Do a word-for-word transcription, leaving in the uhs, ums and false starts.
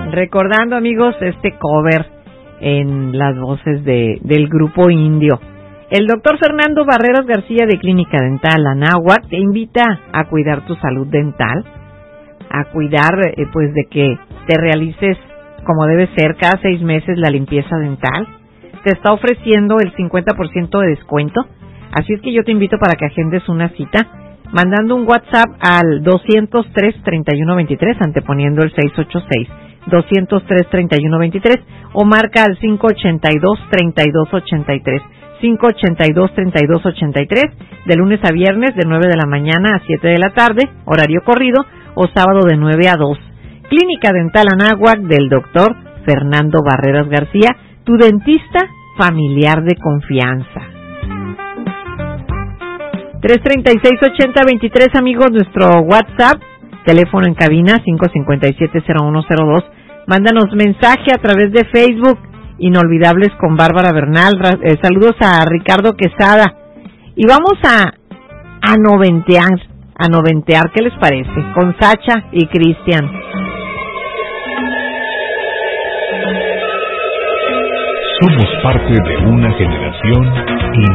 Recordando, amigos, este cover en las voces de, del grupo Indio. El doctor Fernando Barreras García de Clínica Dental Anáhuac te invita a cuidar tu salud dental, a cuidar eh, pues de que te realices como debe ser cada seis meses la limpieza dental. Te está ofreciendo el cincuenta por ciento de descuento, así es que yo te invito para que agendes una cita mandando un WhatsApp al doscientos tres, treinta y uno veintitrés, anteponiendo el seis ocho seis, doscientos tres, treinta y uno veintitrés, o marca al cinco ochenta y dos, treinta y dos ochenta y tres, cinco ochenta y dos, treinta y dos ochenta y tres, de lunes a viernes de nueve de la mañana a siete de la tarde, horario corrido, o sábado de nueve a dos. Clínica Dental Anáhuac del doctor Fernando Barreras García, tu dentista familiar de confianza. tres treinta y seis, ochenta veintitrés, amigos, nuestro WhatsApp, teléfono en cabina cinco cincuenta y siete, cero uno cero dos. Mándanos mensaje a través de Facebook, Inolvidables con Bárbara Bernal. Eh, saludos a Ricardo Quesada. Y vamos a, a noventear, a noventear, ¿qué les parece? Con Sacha y Cristian. Somos parte de una generación